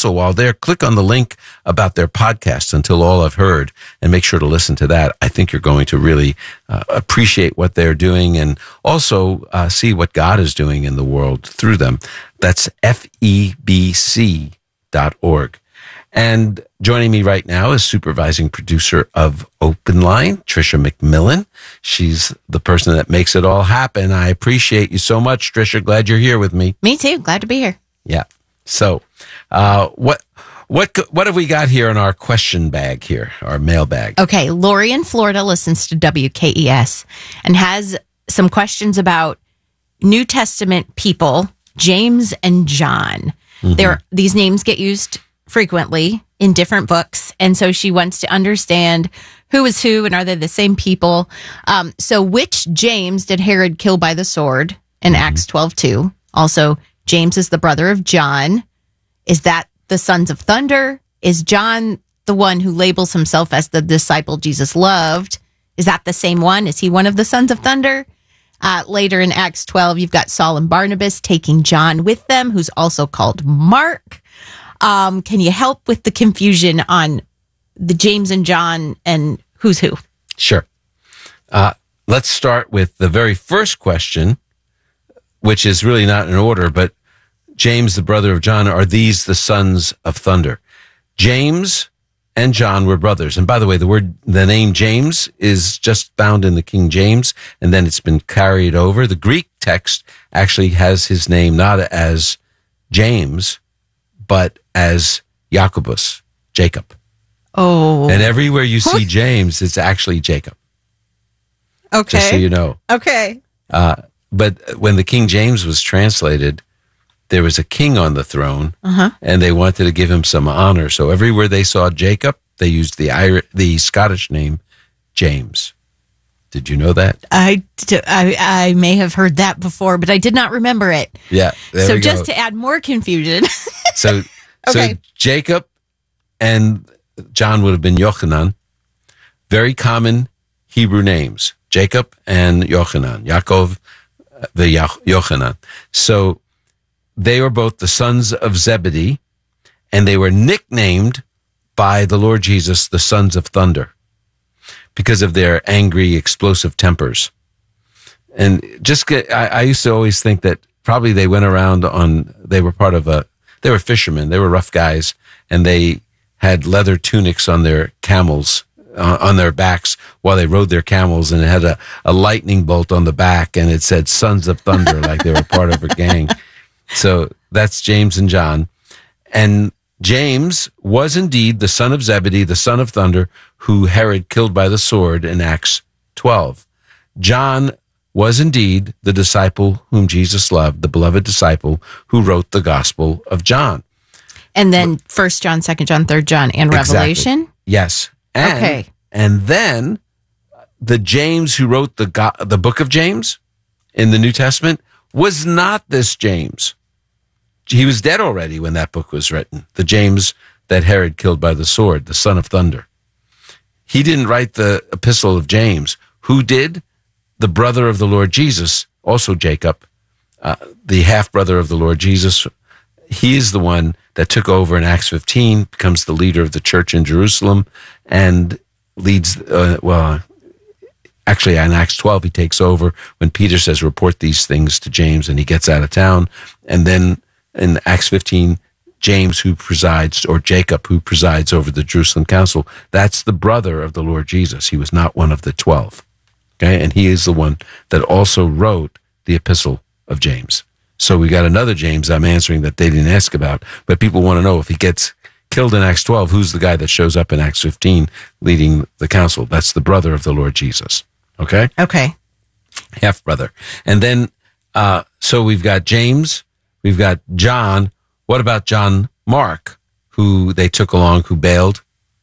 also, while there, click on the link about their podcast, Until All I've Heard, and make sure to listen to that. I think you're going to really appreciate what they're doing and also see what God is doing in the world through them. That's FEBC.org. And joining me right now is supervising producer of Open Line, Tricia McMillan. She's the person that makes it all happen. I appreciate you so much, Tricia. Glad you're here with me. Me too. Glad to be here. Yeah. So, what have we got here in our question bag here, our mail bag? Okay. Lori in Florida listens to WKES and has some questions about New Testament people, James and John. These names get used frequently in different books. And so she wants to understand who is who and are they the same people? So which James did Herod kill by the sword in Acts 12:2? Also, James is the brother of John. Is that the sons of thunder? Is John the one who labels himself as the disciple Jesus loved? Is that the same one? Is he one of the sons of thunder? Later in Acts 12, you've got Saul and Barnabas taking John with them, who's also called Mark. Can you help with the confusion on the James and John and who's who? Sure. Let's start with the very first question, which is really not in order, but James, the brother of John, are these the sons of thunder? James and John were brothers. And by the way, the name James is just found in the King James, and then it's been carried over. The Greek text actually has his name not as James, but as Jacobus, Jacob. Oh. And everywhere you see James, it's actually Jacob. Okay. Just so you know. Okay. But when the King James was translated, there was a king on the throne, and they wanted to give him some honor. So everywhere they saw Jacob, they used the Scottish name James. Did you know that? I may have heard that before, but I did not remember it. Yeah. So just to add more confusion. So Jacob and John would have been Yochanan. Very common Hebrew names. Jacob and Yochanan. Yaakov, Yochanan. So they were both the sons of Zebedee, and they were nicknamed by the Lord Jesus the sons of thunder, because of their angry, explosive tempers. And I used to always think that probably they went around they were fishermen, they were rough guys, and they had leather tunics on their camels, on their backs while they rode their camels, and it had a lightning bolt on the back, and it said Sons of Thunder, like they were part of a gang. So that's James and John. And James was indeed the son of Zebedee, the son of thunder, who Herod killed by the sword in Acts 12. John was indeed the disciple whom Jesus loved, the beloved disciple who wrote the Gospel of John. And then 1 John, 2 John, 3 John, and Revelation? Exactly. Yes. Okay. And then the James who wrote the book of James in the New Testament was not this James. He was dead already when that book was written. The James that Herod killed by the sword, the son of thunder. He didn't write the epistle of James. Who did? The brother of the Lord Jesus, also Jacob, the half-brother of the Lord Jesus. He is the one that took over in Acts 15, becomes the leader of the church in Jerusalem, and leads, actually, in Acts 12, he takes over when Peter says, report these things to James, and he gets out of town. And then in Acts 15, James, who presides, or Jacob, who presides over the Jerusalem Council, that's the brother of the Lord Jesus. He was not one of the 12. Okay, and he is the one that also wrote the epistle of James. So we got another James I'm answering that they didn't ask about, but people want to know if he gets killed in Acts 12, who's the guy that shows up in Acts 15 leading the council? That's the brother of the Lord Jesus. Okay? Okay. Half-brother. And then, so we've got James, we've got John. What about John Mark, who they took along, who bailed?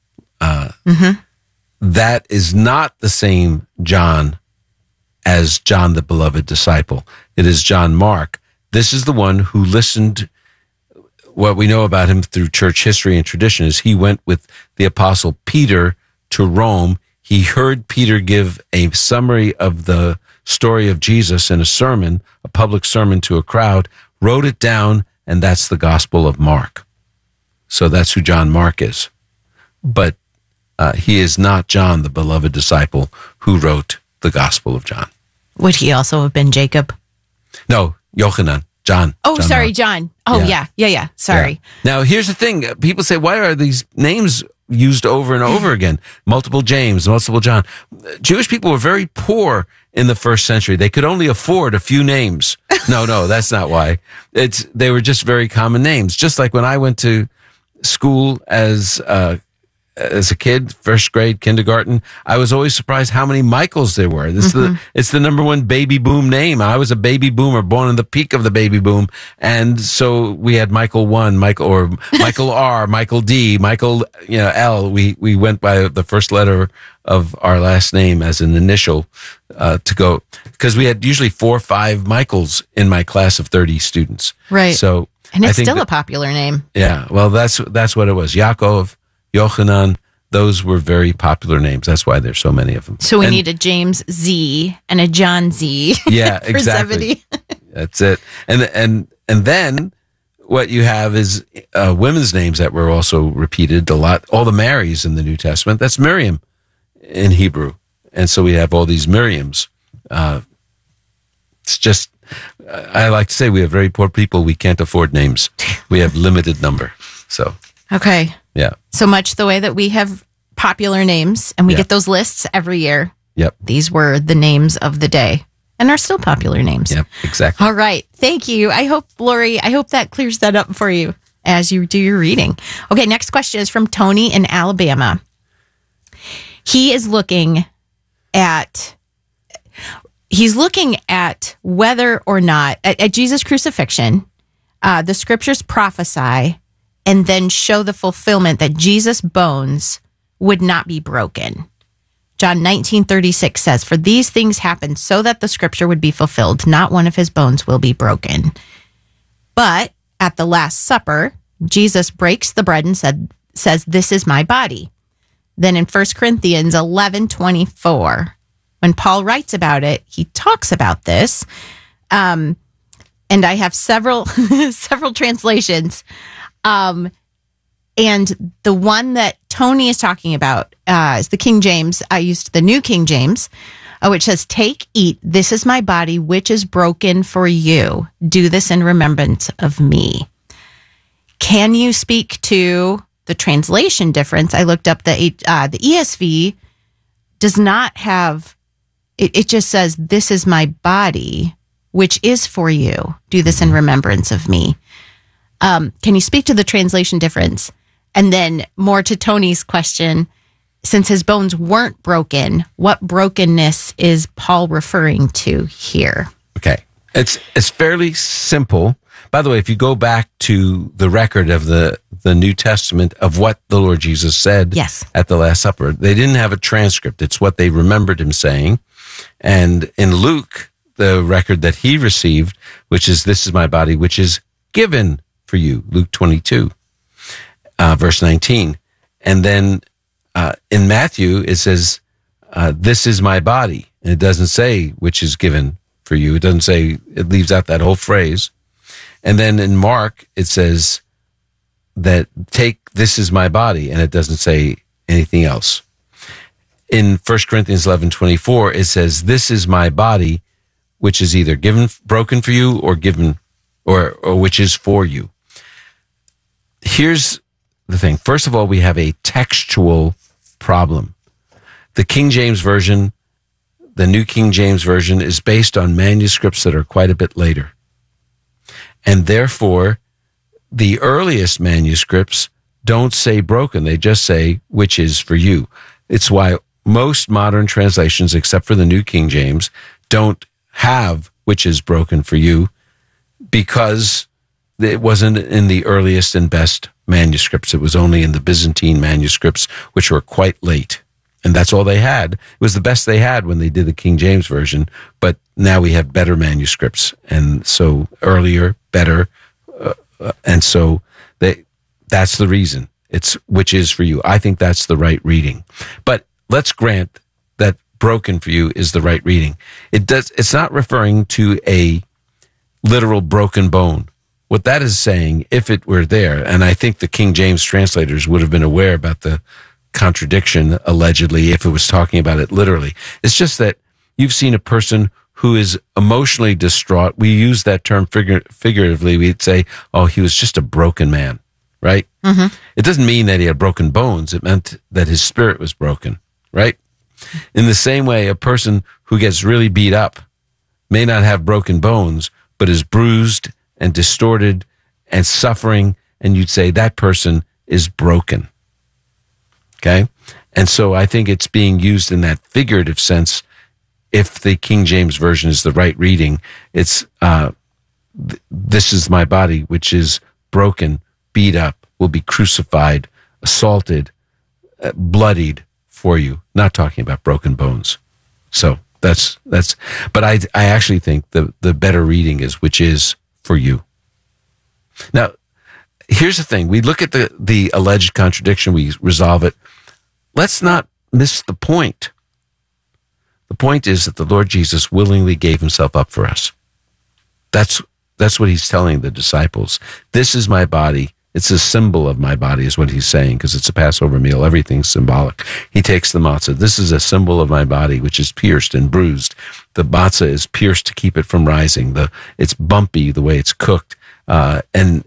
That is not the same John as John, the beloved disciple. It is John Mark. This is the one who listened. What we know about him through church history and tradition is he went with the apostle Peter to Rome. He heard Peter give a summary of the story of Jesus in a sermon, a public sermon to a crowd, wrote it down, and that's the Gospel of Mark. So that's who John Mark is. But he is not John, the beloved disciple who wrote the Gospel of John. Would he also have been Jacob? No, Yochanan, John. Oh, John sorry, Mark. John. Oh, yeah. Sorry. Yeah. Now, here's the thing. People say, why are these names used over and over again? Multiple James, multiple John. Jewish people were very poor in the first century. They could only afford a few names. No, that's not why. They were just very common names. Just like when I went to school as a kid, first grade, kindergarten, I was always surprised how many Michaels there were. It's the number one baby boom name. I was a baby boomer, born in the peak of the baby boom. And so we had Michael 1, Michael R, Michael D, Michael, L. We went by the first letter of our last name as an initial, to go, because we had usually 4 or 5 Michaels in my class of 30 students. Right. So, and it's still a popular name. Yeah. Well, that's what it was. Yaakov, Yochanan, those were very popular names. That's why there's so many of them. So we need a James Z and a John Z. Yeah, for exactly. Zebedee. That's it. And then what you have is women's names that were also repeated a lot. All the Marys in the New Testament. That's Miriam in Hebrew. And so we have all these Miriams. It's just, I like to say we have very poor people. We can't afford names. We have limited number. So. Okay. Yeah. So much the way that we have popular names and we get those lists every year. Yep. These were the names of the day and are still popular names. Yep, exactly. All right. Thank you. Lori, I hope that clears that up for you as you do your reading. Okay. Next question is from Tony in Alabama. He is looking at whether or not at Jesus' crucifixion, the scriptures prophesy and then show the fulfillment that Jesus' bones would not be broken. John 19:36 says, "For these things happened so that the scripture would be fulfilled. Not one of his bones will be broken." But at the Last Supper, Jesus breaks the bread and says, "This is my body." Then in 1 Corinthians 11:24, when Paul writes about it, he talks about this. And I have several translations. And the one that Tony is talking about is the King James. I used the New King James, which says, "Take, eat, this is my body, which is broken for you. Do this in remembrance of me." Can you speak to the translation difference? I looked up the ESV does not have, it just says, "This is my body, which is for you. Do this in remembrance of me." Can you speak to the translation difference? And then more to Tony's question, since his bones weren't broken, what brokenness is Paul referring to here? Okay. It's fairly simple. By the way, if you go back to the record of the New Testament of what the Lord Jesus said at the Last Supper, they didn't have a transcript. It's what they remembered him saying. And in Luke, the record that he received, which is, "This is my body, which is given for you," Luke 22, verse 19. And then in Matthew, it says, "This is my body." And it doesn't say, "which is given for you." It doesn't say, it leaves out that whole phrase. And then in Mark, it says that, "Take, this is my body," and it doesn't say anything else. In 1 Corinthians 11:24, it says, "This is my body, which is either broken for you or given, or which is for you." Here's the thing. First of all, we have a textual problem. The King James Version, the New King James Version, is based on manuscripts that are quite a bit later. And therefore, the earliest manuscripts don't say broken. They just say, "which is for you." It's why most modern translations, except for the New King James, don't have "which is broken for you," because it wasn't in the earliest and best manuscripts. It was only in the Byzantine manuscripts, which were quite late. And that's all they had. It was the best they had when they did the King James Version. But now we have better manuscripts. And so earlier, better. And so that's the reason. It's "which is for you." I think that's the right reading. But let's grant that "broken for you" is the right reading. It's not referring to a literal broken bone what that is saying, if it were there, and I think the King James translators would have been aware about the contradiction, allegedly, if it was talking about it literally. It's just that you've seen a person who is emotionally distraught. We use that term figuratively. We'd say, oh, he was just a broken man, right? Mm-hmm. It doesn't mean that he had broken bones. It meant that his spirit was broken, right? In the same way, a person who gets really beat up may not have broken bones, but is bruised and distorted and suffering, and you'd say that person is broken. Okay? And so I think it's being used in that figurative sense. If the King James Version is the right reading, it's this is my body, which is broken, beat up, will be crucified, assaulted, bloodied for you. Not talking about broken bones. So that's. But I actually think the better reading is which is for you. Now, here's the thing: we look at the alleged contradiction, we resolve it. Let's not miss the point. The point is that the Lord Jesus willingly gave himself up for us. That's what he's telling the disciples. This is my body. It's a symbol of my body is what he's saying, because it's a Passover meal. Everything's symbolic. He takes the matzah. This is a symbol of my body, which is pierced and bruised. The matzah is pierced to keep it from rising. It's bumpy the way it's cooked. And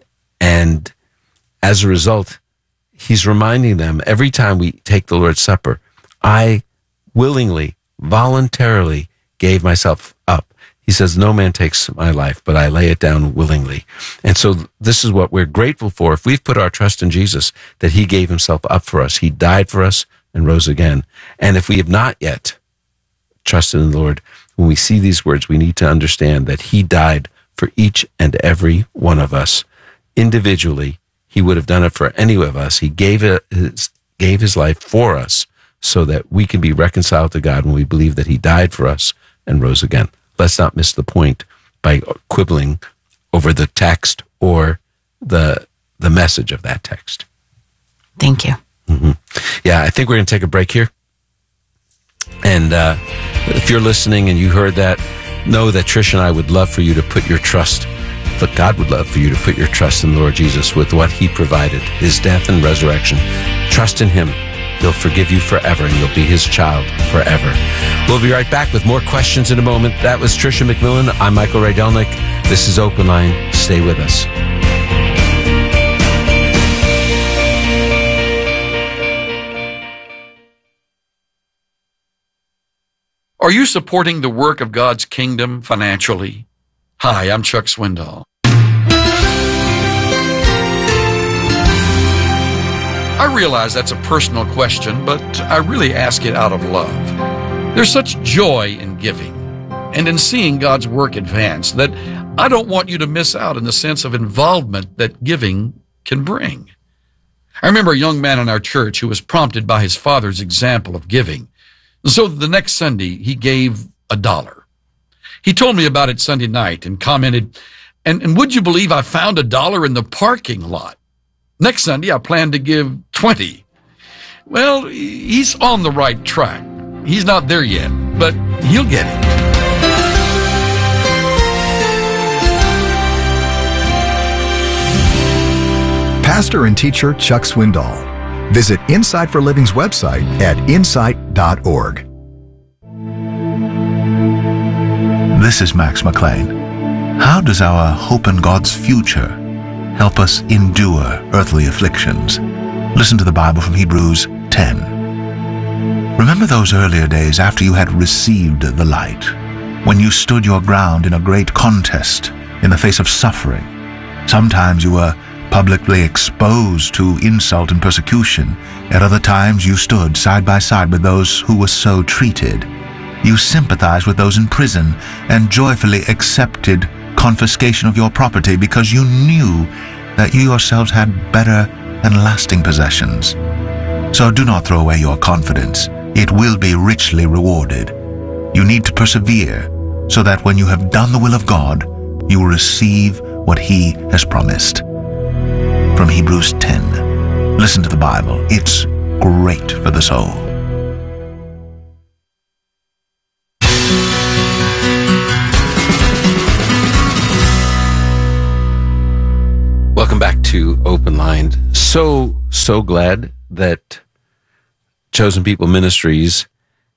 as a result, he's reminding them every time we take the Lord's Supper, I willingly, voluntarily gave myself up. He says, no man takes my life, but I lay it down willingly. And so this is what we're grateful for. If we've put our trust in Jesus, that he gave himself up for us. He died for us and rose again. And if we have not yet trusted in the Lord, when we see these words, we need to understand that he died for each and every one of us. Individually, he would have done it for any of us. He gave his life for us so that we can be reconciled to God when we believe that he died for us and rose again. Let's not miss the point by quibbling over the text or the message of that text. Thank you. Mm-hmm. Yeah, I think we're going to take a break here. And if you're listening and you heard that, know that Trish and I would love for you to put your trust, but God would love for you to put your trust in the Lord Jesus with what he provided, his death and resurrection. Trust in him. He'll forgive you forever, and you'll be his child forever. We'll be right back with more questions in a moment. That was Tricia McMillan. I'm Michael Rydelnik. This is Open Line. Stay with us. Are you supporting the work of God's kingdom financially? Hi, I'm Chuck Swindoll. I realize that's a personal question, but I really ask it out of love. There's such joy in giving and in seeing God's work advance that I don't want you to miss out in the sense of involvement that giving can bring. I remember a young man in our church who was prompted by his father's example of giving. So the next Sunday, he gave $1. He told me about it Sunday night and commented, and would you believe I found $1 in the parking lot? Next Sunday, I plan to give 20. Well, he's on the right track. He's not there yet, but he'll get it. Pastor and teacher Chuck Swindoll. Visit Insight for Living's website at insight.org. This is Max McLean. How does our hope in God's future help us endure earthly afflictions? Listen to the Bible from Hebrews 10. Remember those earlier days after you had received the light, when you stood your ground in a great contest in the face of suffering. Sometimes you were publicly exposed to insult and persecution. At other times you stood side by side with those who were so treated. You sympathized with those in prison and joyfully accepted confiscation of your property because you knew that you yourselves had better and lasting possessions. So do not throw away your confidence. It will be richly rewarded. You need to persevere so that when you have done the will of God, you will receive what he has promised. From Hebrews 10. Listen to the Bible. It's great for the soul. so glad that Chosen People Ministries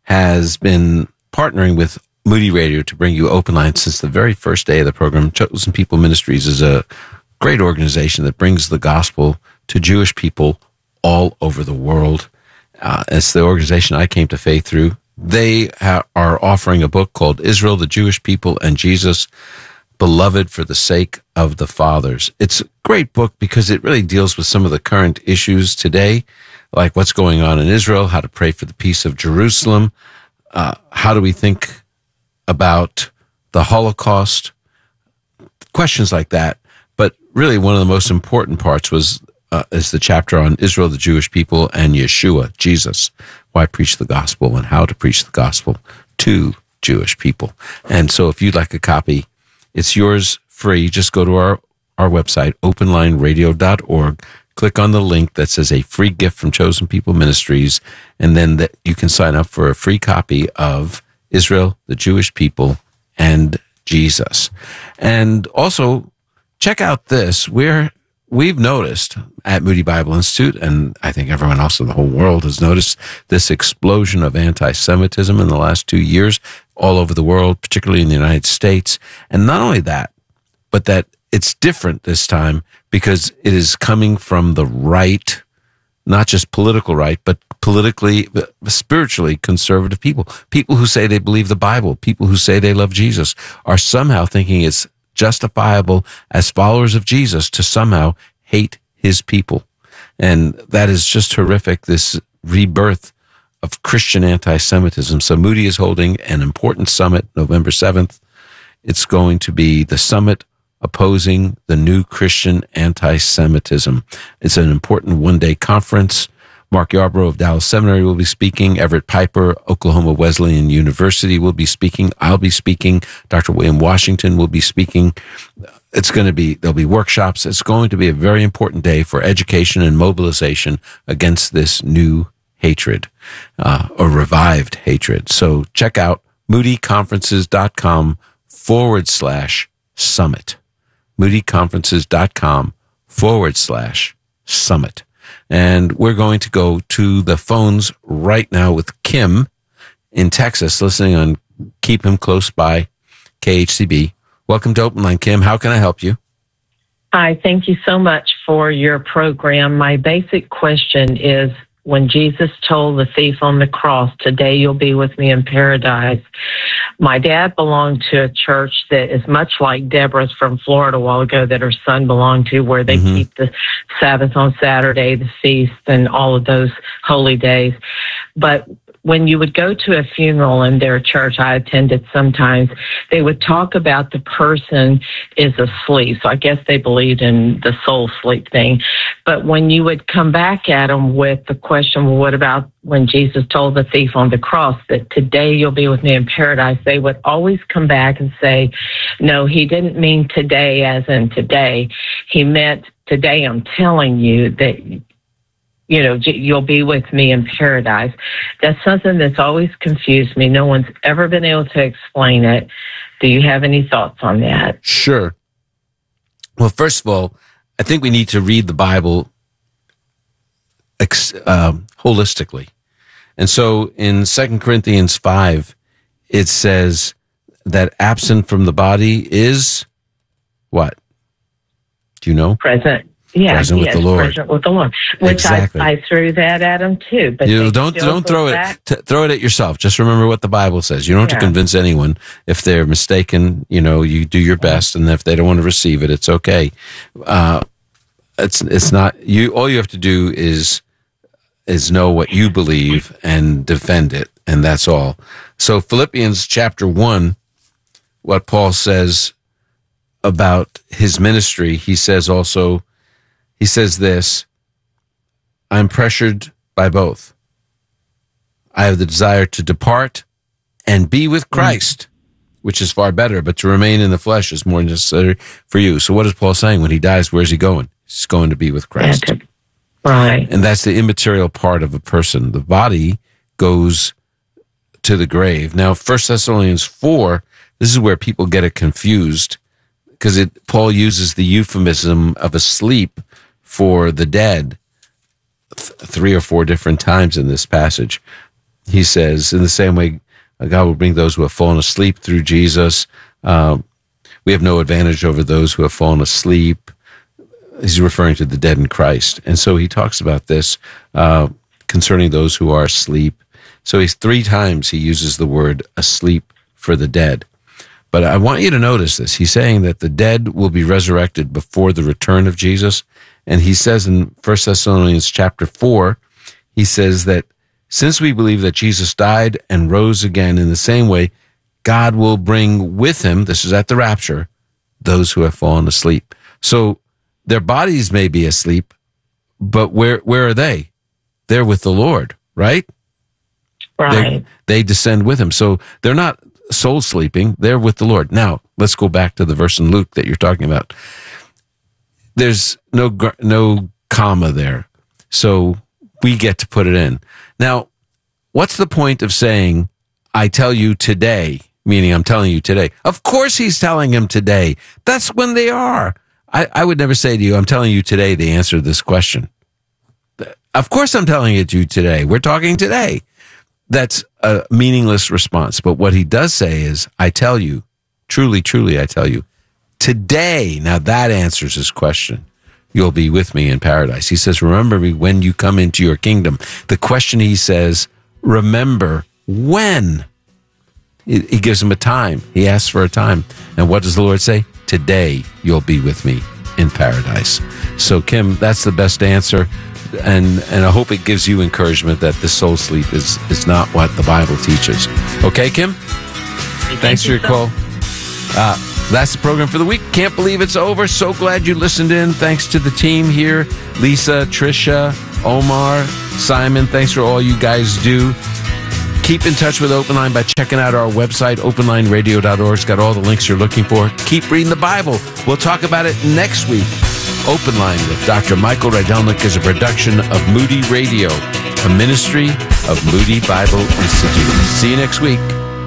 has been partnering with Moody Radio to bring you Open Line since the very first day of the program. Chosen People Ministries is a great organization that brings the gospel to Jewish people all over the world. It's the organization I came to faith through. They are offering a book called Israel, the Jewish People, and Jesus, Beloved for the Sake of the Fathers. It's a great book because it really deals with some of the current issues today, like what's going on in Israel, how to pray for the peace of Jerusalem, how do we think about the Holocaust, questions like that. But really one of the most important parts is the chapter on Israel, the Jewish people, and Yeshua, Jesus, why preach the gospel and how to preach the gospel to Jewish people. And so if you'd like a copy, it's yours free. Just go to our website, openlineradio.org, click on the link that says a free gift from Chosen People Ministries, and then you can sign up for a free copy of Israel, the Jewish people, and Jesus. And also, check out this. We've noticed at Moody Bible Institute, and I think everyone else in the whole world has noticed this explosion of anti-Semitism in the last 2 years all over the world, particularly in the United States. And not only that, but that it's different this time because it is coming from the right, not just political right, but politically, spiritually conservative people. People who say they believe the Bible, people who say they love Jesus, are somehow thinking it's justifiable as followers of Jesus to somehow hate his people. And that is just horrific, this rebirth of Christian anti-Semitism. So Moody is holding an important summit November 7th. It's going to be the summit opposing the new Christian anti-Semitism. It's an important one-day conference. Mark Yarbrough of Dallas Seminary will be speaking. Everett Piper, Oklahoma Wesleyan University will be speaking. I'll be speaking. Dr. William Washington will be speaking. There'll be workshops. It's going to be a very important day for education and mobilization against this new hatred, or revived hatred. So check out moodyconferences.com/summit. moodyconferences.com/summit. And we're going to go to the phones right now with Kim in Texas, listening on Keep Him Close By KHCB. Welcome to Open Line, Kim. How can I help you? Hi, thank you so much for your program. My basic question is, when Jesus told the thief on the cross, "Today you'll be with me in paradise," my dad belonged to a church that is much like Deborah's from Florida a while ago that her son belonged to, where they keep the Sabbath on Saturday, the feast, and all of those holy days. But when you would go to a funeral in their church, I attended sometimes, they would talk about the person is asleep. So I guess they believed in the soul sleep thing. But when you would come back at them with the question, well, what about when Jesus told the thief on the cross that today you'll be with me in paradise, they would always come back and say, no, he didn't mean today as in today. He meant today I'm telling you that, you know, you'll be with me in paradise. That's something that's always confused me. No one's ever been able to explain it. Do you have any thoughts on that? Sure. Well, first of all, I think we need to read the Bible holistically. And so in 2 Corinthians 5, it says that absent from the body is what? Do you know? Present. Yeah, present with the Lord. Present with the Lord. Which exactly. I threw that at him too. But don't throw it. Throw it at yourself. Just remember what the Bible says. You don't have to convince anyone. If they're mistaken, you know, you do your best, and if they don't want to receive it, it's okay. It's not you. All you have to do is know what you believe and defend it, and that's all. So Philippians chapter 1, what Paul says about his ministry, he says this, I'm pressured by both. I have the desire to depart and be with Christ, which is far better, but to remain in the flesh is more necessary for you. So what is Paul saying? When he dies, where's he going? He's going to be with Christ. Right. And that's the immaterial part of a person. The body goes to the grave. Now, 1 Thessalonians 4, this is where people get it confused, because Paul uses the euphemism of asleep for the dead. 3 or 4 different times in this passage. He says, in the same way, God will bring those who have fallen asleep through Jesus. We have no advantage over those who have fallen asleep. He's referring to the dead in Christ. And so he talks about this concerning those who are asleep. So 3 times he uses the word asleep for the dead. But I want you to notice this. He's saying that the dead will be resurrected before the return of Jesus. And he says in 1 Thessalonians chapter 4, he says that since we believe that Jesus died and rose again in the same way, God will bring with him, this is at the rapture, those who have fallen asleep. So their bodies may be asleep, but where are they? They're with the Lord, right? Right. They descend with him. So they're not soul sleeping. They're with the Lord. Now, let's go back to the verse in Luke that you're talking about. There's no comma there. So we get to put it in. Now, what's the point of saying, I tell you today, meaning I'm telling you today? Of course he's telling him today. That's when they are. I would never say to you, I'm telling you today the answer to this question. Of course I'm telling it to you today. We're talking today. That's a meaningless response. But what he does say is, I tell you, truly, truly, I tell you, today, now that answers his question. You'll be with me in paradise. He says, remember me when you come into your kingdom. The question, he says, remember when? He gives him a time. He asks for a time. And what does the Lord say? Today you'll be with me in paradise. So, Kim, that's the best answer. And I hope it gives you encouragement that the soul sleep is not what the Bible teaches. Okay, Kim? Thanks for your call. That's the program for the week. Can't believe it's over. So glad you listened in. Thanks to the team here. Lisa, Tricia, Omar, Simon. Thanks for all you guys do. Keep in touch with Open Line by checking out our website, openlineradio.org. It's got all the links you're looking for. Keep reading the Bible. We'll talk about it next week. Open Line with Dr. Michael Rydelnik is a production of Moody Radio, a ministry of Moody Bible Institute. See you next week.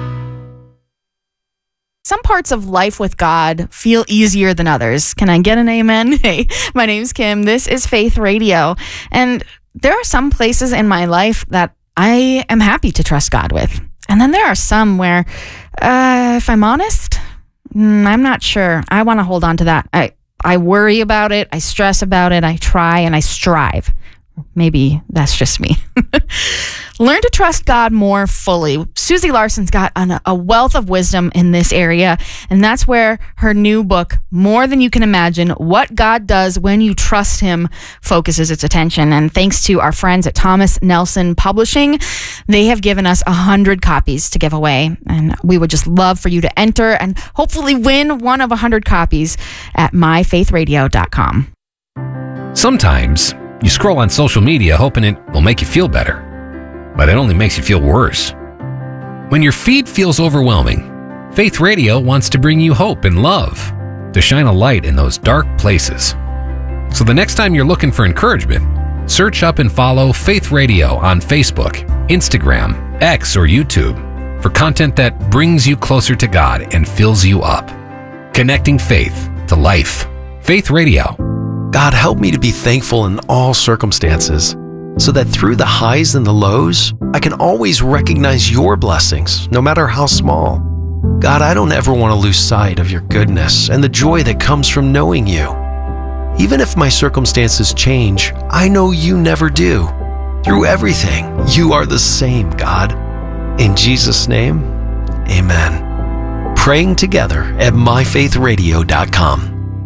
Some parts of life with God feel easier than others. Can I get an amen? Hey, my name's Kim. This is Faith Radio. And there are some places in my life that I am happy to trust God with. And then there are some where, if I'm honest, I'm not sure. I want to hold on to that. I worry about it. I stress about it. I try and I strive. Maybe that's just me. Learn to trust God more fully. Susie Larson's got a wealth of wisdom in this area, and that's where her new book, More Than You Can Imagine, What God Does When You Trust Him, focuses its attention. And thanks to our friends at Thomas Nelson Publishing, they have given us 100 copies to give away. And we would just love for you to enter and hopefully win one of 100 copies at myfaithradio.com. Sometimes you scroll on social media hoping it will make you feel better, but it only makes you feel worse. When your feed feels overwhelming, Faith Radio wants to bring you hope and love, to shine a light in those dark places. So the next time you're looking for encouragement, search up and follow Faith Radio on Facebook, Instagram, X, or YouTube for content that brings you closer to God and fills you up. Connecting faith to life. Faith Radio. God, help me to be thankful in all circumstances, so that through the highs and the lows, I can always recognize your blessings, no matter how small. God, I don't ever want to lose sight of your goodness and the joy that comes from knowing you. Even if my circumstances change, I know you never do. Through everything, you are the same, God. In Jesus' name, amen. Praying together at myfaithradio.com.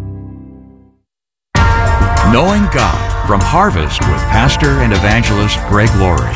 Knowing God from Harvest with Pastor and Evangelist Greg Laurie.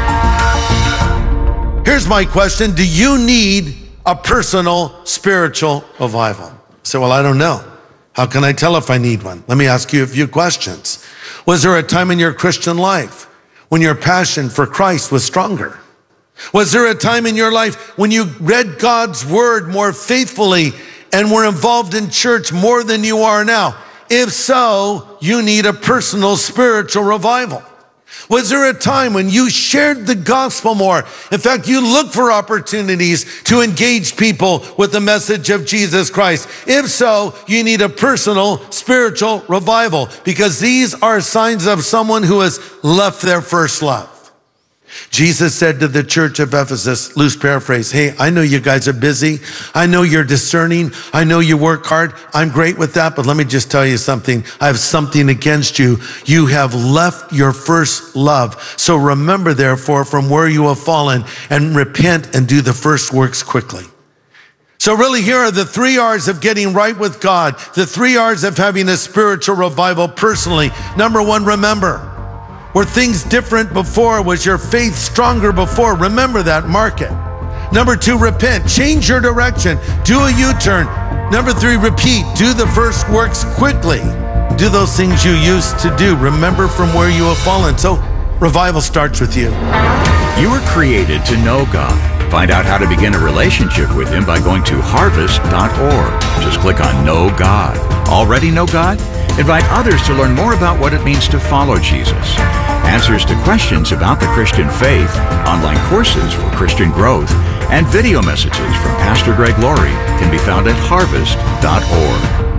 Here's my question. Do you need a personal spiritual revival? So, well, I don't know. How can I tell if I need one? Let me ask you a few questions. Was there a time in your Christian life when your passion for Christ was stronger? Was there a time in your life when you read God's word more faithfully and were involved in church more than you are now? If so, you need a personal spiritual revival. Was there a time when you shared the gospel more? In fact, you looked for opportunities to engage people with the message of Jesus Christ. If so, you need a personal spiritual revival, because these are signs of someone who has left their first love. Jesus said to the church of Ephesus, loose paraphrase, hey, I know you guys are busy. I know you're discerning. I know you work hard. I'm great with that, but let me just tell you something. I have something against you. You have left your first love. So remember, therefore, from where you have fallen, and repent and do the first works quickly. So really, here are the 3 R's of getting right with God, the 3 R's of having a spiritual revival personally. Number 1, remember. Were things different before? Was your faith stronger before? Remember that, mark it. Number 2, repent. Change your direction. Do a U-turn. Number 3, repeat. Do the first works quickly. Do those things you used to do. Remember from where you have fallen. So revival starts with you. You were created to know God. Find out how to begin a relationship with Him by going to harvest.org. Just click on Know God. Already know God? Invite others to learn more about what it means to follow Jesus. Answers to questions about the Christian faith, online courses for Christian growth, and video messages from Pastor Greg Laurie can be found at harvest.org.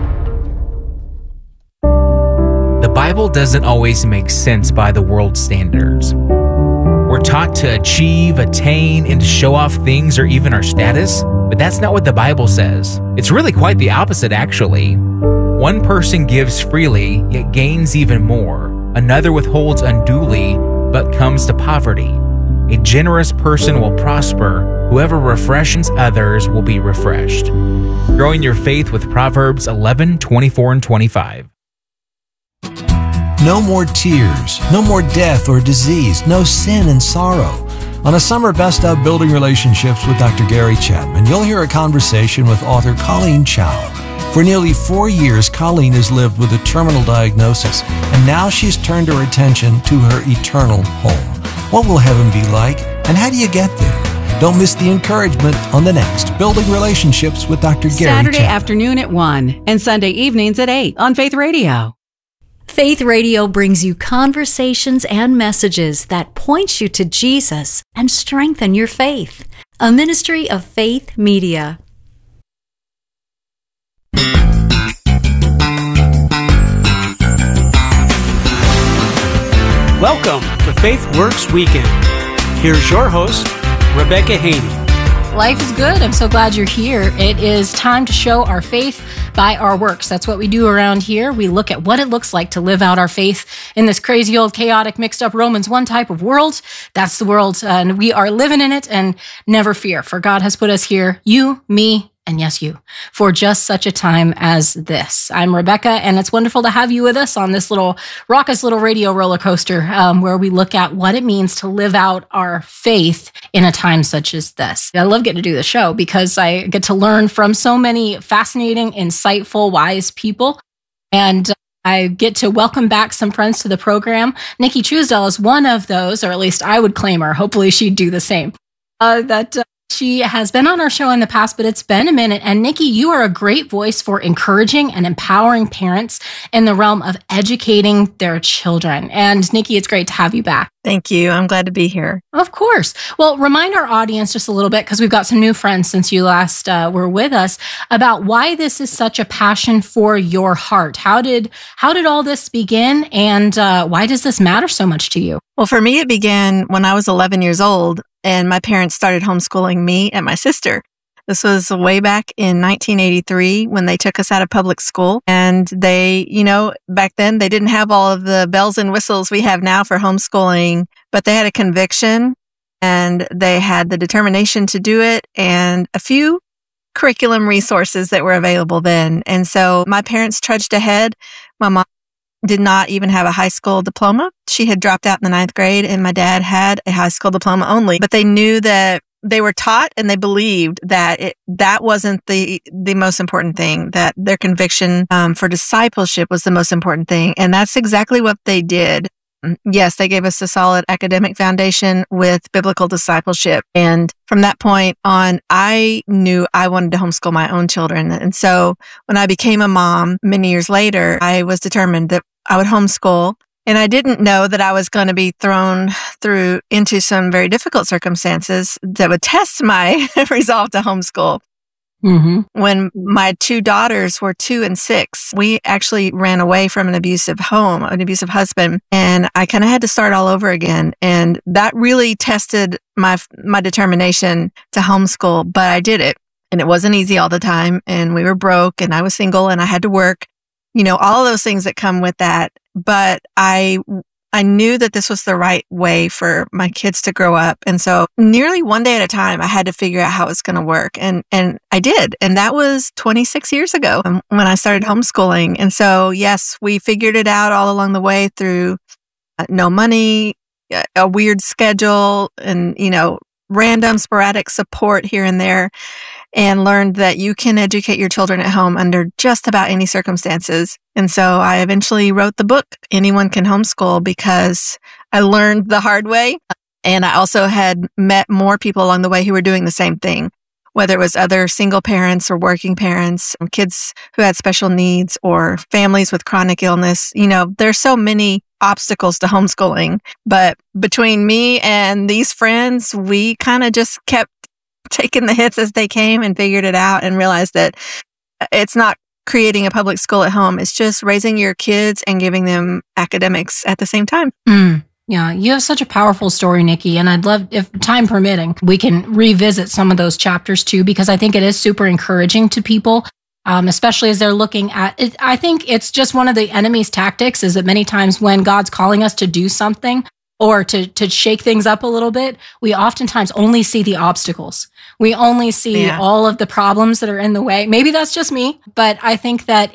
The Bible doesn't always make sense by the world's standards. We're taught to achieve, attain, and to show off things or even our status, but that's not what the Bible says. It's really quite the opposite, actually. One person gives freely, yet gains even more. Another withholds unduly, but comes to poverty. A generous person will prosper. Whoever refreshes others will be refreshed. Growing your faith with Proverbs 11, 24, and 25. No more tears, no more death or disease, no sin and sorrow. On a summer best of Building Relationships with Dr. Gary Chapman, you'll hear a conversation with author Colleen Chow. For nearly 4 years, Colleen has lived with a terminal diagnosis, and now she's turned her attention to her eternal home. What will heaven be like, and how do you get there? Don't miss the encouragement on the next Building Relationships with Dr. Gary Saturday Chapman. afternoon at 1 and Sunday evenings at 8 on Faith Radio. Faith Radio brings you conversations and messages that point you to Jesus and strengthen your faith. A ministry of Faith Media. Welcome to Faith Works Weekend. Here's your host, Rebecca Haney. Life is good. I'm so glad you're here. It is time to show our faith by our works. That's what we do around here. We look at what it looks like to live out our faith in this crazy old chaotic mixed up Romans 1 type of world. That's the world, and we are living in it, and never fear, for God has put us here, you, me, and yes, you, for just such a time as this. I'm Rebecca, and it's wonderful to have you with us on this little raucous little radio roller coaster where we look at what it means to live out our faith in a time such as this. I love getting to do the show because I get to learn from so many fascinating, insightful, wise people, and I get to welcome back some friends to the program. Nikki Truesdell is one of those, or at least I would claim her. Hopefully she'd do the same. She has been on our show in the past, but it's been a minute. And Nikki, you are a great voice for encouraging and empowering parents in the realm of educating their children. And Nikki, it's great to have you back. Thank you. I'm glad to be here. Of course. Well, remind our audience just a little bit, because we've got some new friends since you last were with us, about why this is such a passion for your heart. How did all this begin, and why does this matter so much to you? Well, for me, it began when I was 11 years old, and my parents started homeschooling me and my sister. This was way back in 1983 when they took us out of public school. And they, back then they didn't have all of the bells and whistles we have now for homeschooling, but they had a conviction and they had the determination to do it and a few curriculum resources that were available then. And so my parents trudged ahead. My mom did not even have a high school diploma. She had dropped out in the 9th grade, and my dad had a high school diploma only. But they knew that they were taught and they believed that that wasn't the most important thing, that their conviction for discipleship was the most important thing. And that's exactly what they did. Yes, they gave us a solid academic foundation with biblical discipleship. And from that point on, I knew I wanted to homeschool my own children. And so when I became a mom many years later, I was determined that I would homeschool And I didn't know that I was going to be thrown into some very difficult circumstances that would test my resolve to homeschool. Mm-hmm. When my two daughters were 2 and 6, we actually ran away from an abusive home, an abusive husband, and I kind of had to start all over again. And that really tested my determination to homeschool, but I did it. And it wasn't easy all the time. And we were broke, and I was single, and I had to work, all of those things that come with that. But I knew that this was the right way for my kids to grow up. And so nearly one day at a time, I had to figure out how it was going to work. And I did. And that was 26 years ago when I started homeschooling. And so, yes, we figured it out all along the way through no money, a weird schedule, and, random sporadic support here and there, and learned that you can educate your children at home under just about any circumstances. And so I eventually wrote the book, Anyone Can Homeschool, because I learned the hard way. And I also had met more people along the way who were doing the same thing, whether it was other single parents or working parents, kids who had special needs, or families with chronic illness. There's so many obstacles to homeschooling. But between me and these friends, we kind of just kept taking the hits as they came and figured it out, and realized that it's not creating a public school at home. It's just raising your kids and giving them academics at the same time. Yeah, you have such a powerful story, Nikki, and I'd love, if time permitting, we can revisit some of those chapters too, because I think it is super encouraging to people, especially as they're looking at it. I think it's just one of the enemy's tactics, is that many times when God's calling us to do something or to shake things up a little bit, we oftentimes only see the obstacles. We only see all of the problems that are in the way. Maybe that's just me, but I think that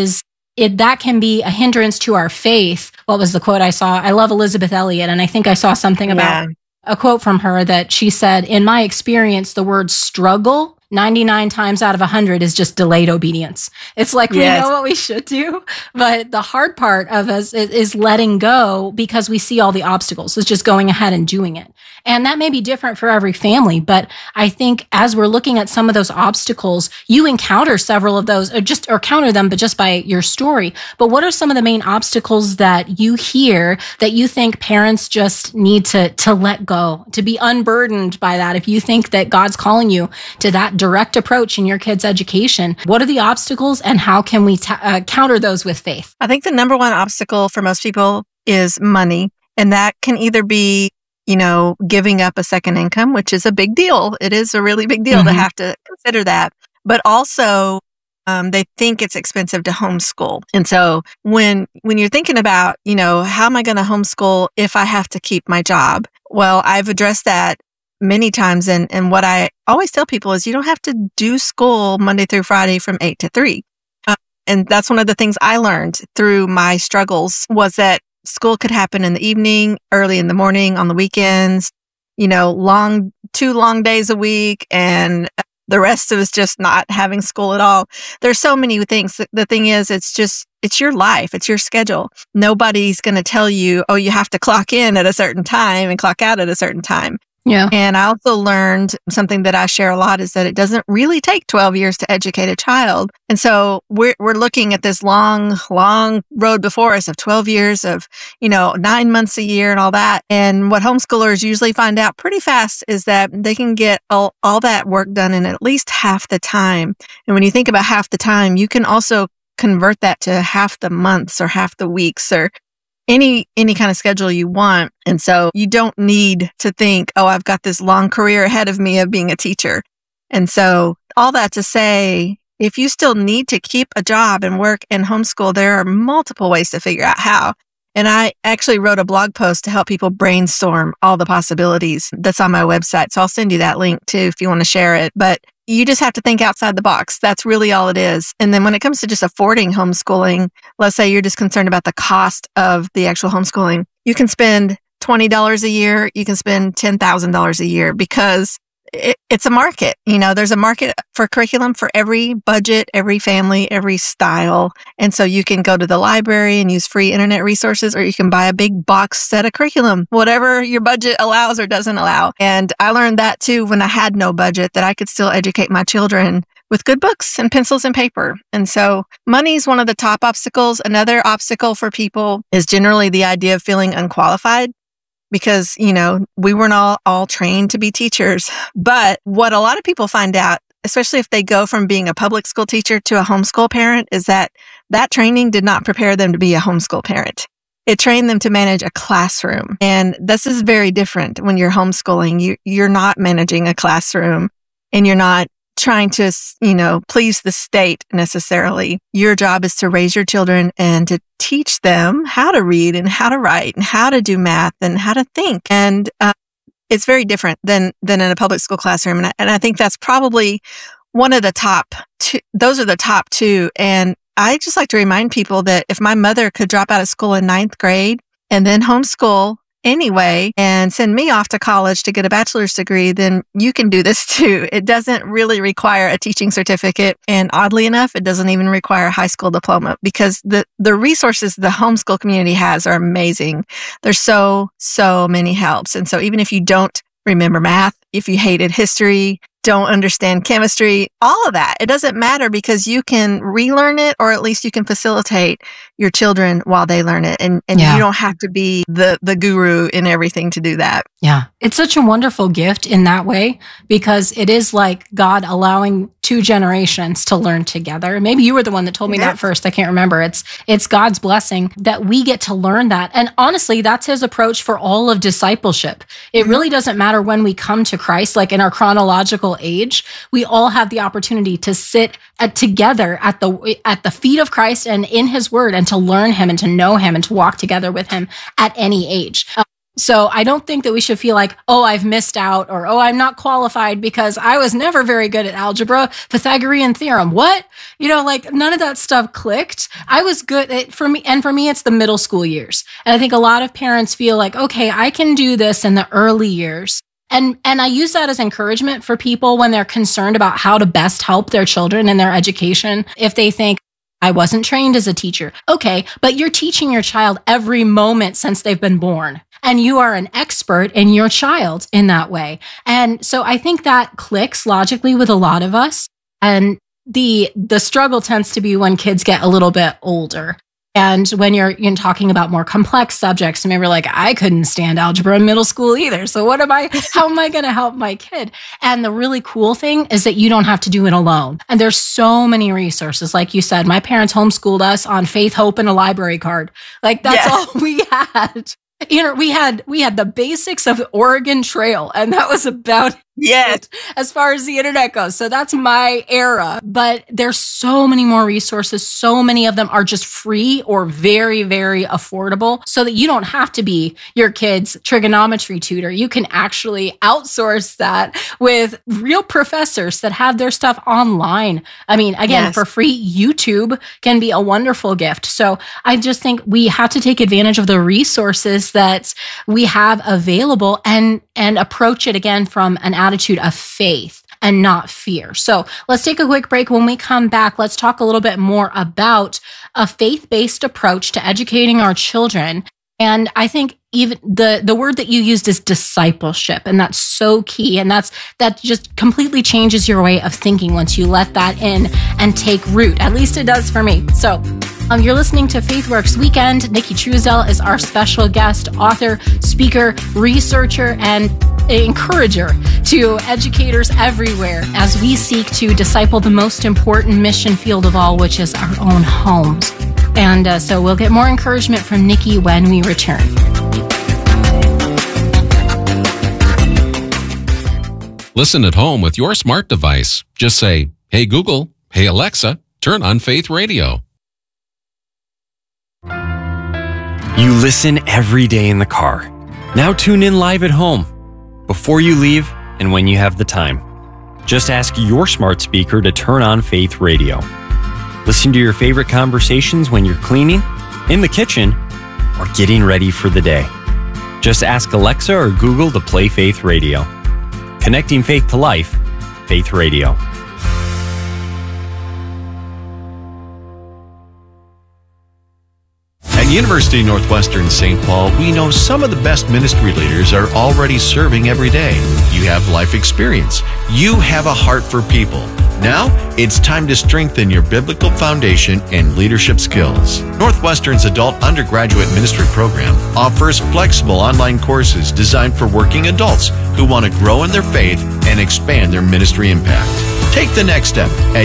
that can be a hindrance to our faith. What was the quote I saw? I love Elizabeth Elliot, and I think I saw something about a quote from her that she said, "In my experience, the word struggle 99 times out of 100 is just delayed obedience." It's like, we know what we should do, but the hard part of us is letting go, because we see all the obstacles. It's just going ahead and doing it. And that may be different for every family, but I think as we're looking at some of those obstacles, you encounter several of those, or counter them, but just by your story. But what are some of the main obstacles that you hear that you think parents just need to let go, to be unburdened by that? If you think that God's calling you to that direct approach in your kids' education, what are the obstacles, and how can we counter those with faith? I think the number one obstacle for most people is money. And that can either be, giving up a second income, which is a big deal. It is a really big deal to have to consider that. But also, they think it's expensive to homeschool. And so when you're thinking about, how am I going to homeschool if I have to keep my job? Well, I've addressed that many times. And what I always tell people is, you don't have to do school Monday through Friday from 8 to 3. And that's one of the things I learned through my struggles, was that school could happen in the evening, early in the morning, on the weekends, 2 long days a week, and the rest of us just not having school at all. There's so many things. The thing is, it's your life. It's your schedule. Nobody's going to tell you, oh, you have to clock in at a certain time and clock out at a certain time. Yeah. And I also learned something that I share a lot, is that it doesn't really take 12 years to educate a child. And so we're looking at this long road before us of 12 years of, 9 months a year and all that. And what homeschoolers usually find out pretty fast is that they can get all that work done in at least half the time. And when you think about half the time, you can also convert that to half the months or half the weeks, or any kind of schedule you want. And so you don't need to think, oh, I've got this long career ahead of me of being a teacher. And so all that to say, if you still need to keep a job and work and homeschool, there are multiple ways to figure out how. And I actually wrote a blog post to help people brainstorm all the possibilities. That's on my website. So I'll send you that link too if you want to share it. But you just have to think outside the box. That's really all it is. And then when it comes to just affording homeschooling, let's say you're just concerned about the cost of the actual homeschooling, you can spend $20 a year. You can spend $10,000 a year, because it's a market. There's a market for curriculum for every budget, every family, every style. And so you can go to the library and use free internet resources, or you can buy a big box set of curriculum, whatever your budget allows or doesn't allow. And I learned that too when I had no budget, that I could still educate my children with good books and pencils and paper. And so money is one of the top obstacles. Another obstacle for people is generally the idea of feeling unqualified because, we weren't all trained to be teachers. But what a lot of people find out, especially if they go from being a public school teacher to a homeschool parent, is that training did not prepare them to be a homeschool parent. It trained them to manage a classroom. And this is very different when you're homeschooling. You're not managing a classroom and you're not trying to, please the state necessarily. Your job is to raise your children and to teach them how to read and how to write and how to do math and how to think. And it's very different than in a public school classroom. And I think that's probably one of the top two. Those are the top two. And I just like to remind people that if my mother could drop out of school in 9th grade and then homeschool anyway and send me off to college to get a bachelor's degree, then you can do this too. It doesn't really require a teaching certificate. And oddly enough, it doesn't even require a high school diploma because the resources the homeschool community has are amazing. There's so many helps. And so even if you don't remember math, if you hated history, don't understand chemistry, all of that, it doesn't matter because you can relearn it, or at least you can facilitate your children while they learn it. And you don't have to be the guru in everything to do that. Yeah. It's such a wonderful gift in that way because it is like God allowing two generations to learn together. Maybe you were the one that told me that first. I can't remember. It's God's blessing that we get to learn that. And honestly, that's his approach for all of discipleship. It really doesn't matter when we come to Christ, like in our chronological age, we all have the opportunity to sit together at the feet of Christ and in his word and to learn him and to know him and to walk together with him at any age. So I don't think that we should feel like, oh, I've missed out or, oh, I'm not qualified because I was never very good at algebra, Pythagorean theorem. What? None of that stuff clicked. I was good at, for me, it's the middle school years. And I think a lot of parents feel like, okay, I can do this in the early years. And I use that as encouragement for people when they're concerned about how to best help their children in their education. If they think, I wasn't trained as a teacher. Okay, but you're teaching your child every moment since they've been born. And you are an expert in your child in that way. And so I think that clicks logically with a lot of us. And the struggle tends to be when kids get a little bit older. And when you're talking about more complex subjects, maybe you're like, I couldn't stand algebra in middle school either. So how am I going to help my kid? And the really cool thing is that you don't have to do it alone. And there's so many resources. Like you said, my parents homeschooled us on Faith, Hope, and a library card. Like that's all we had. We had the basics of the Oregon Trail, and that was about it as far as the internet goes. So that's my era. But there's so many more resources. So many of them are just free or very, very affordable so that you don't have to be your kid's trigonometry tutor. You can actually outsource that with real professors that have their stuff online. I mean, again, for free, YouTube can be a wonderful gift. So I just think we have to take advantage of the resources that we have available and approach it again from an attitude of faith and not fear. So let's take a quick break. When we come back, let's talk a little bit more about a faith-based approach to educating our children. And I think even the word that you used is discipleship, and that's so key. And that just completely changes your way of thinking once you let that in and take root. At least it does for me. So you're listening to FaithWorks Weekend. Nikki Truesdell is our special guest, author, speaker, researcher, and encourager to educators everywhere as we seek to disciple the most important mission field of all, which is our own homes. And so we'll get more encouragement from Nikki when we return. Listen at home with your smart device. Just say, hey Google, hey Alexa, turn on Faith Radio. You listen every day in the car. Now tune in live at home, before you leave and when you have the time. Just ask your smart speaker to turn on Faith Radio. Listen to your favorite conversations when you're cleaning, in the kitchen, or getting ready for the day. Just ask Alexa or Google to play Faith Radio. Connecting faith to life, Faith Radio. At University Northwestern St. Paul, we know some of the best ministry leaders are already serving every day. You have life experience. You have a heart for people. Now, it's time to strengthen your biblical foundation and leadership skills. Northwestern's adult undergraduate ministry program offers flexible online courses designed for working adults who want to grow in their faith and expand their ministry impact. Take the next step at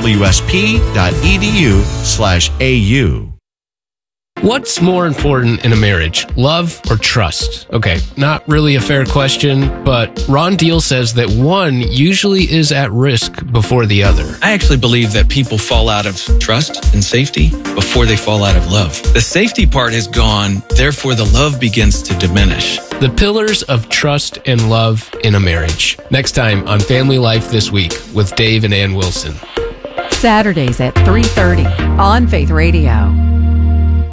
unwsp.edu/AU. What's more important in a marriage, love or trust? Okay, not really a fair question, but Ron Deal says that one usually is at risk before the other. I actually believe that people fall out of trust and safety before they fall out of love. The safety part has gone, therefore the love begins to diminish. The pillars of trust and love in a marriage. Next time on Family Life This Week with Dave and Ann Wilson. Saturdays at 3:30 on Faith Radio.